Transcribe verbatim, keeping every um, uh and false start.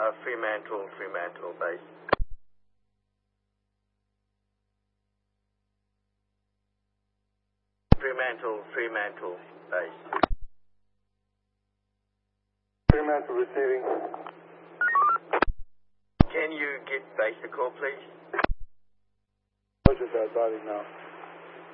Uh, Fremantle, Fremantle base. Fremantle, Fremantle base. Fremantle receiving. Can you get base a call, please? Roger that, diving now.